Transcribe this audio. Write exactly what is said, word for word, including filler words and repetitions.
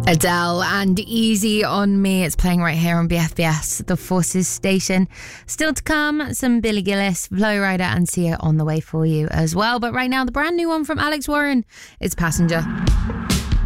Adele and Easy on Me. It's playing right here on B F B S, the Forces station. Still to come, some Billy Gillis, Flow Rider and Sia on the way for you as well. But right now, the brand new one from Alex Warren. It's Passenger.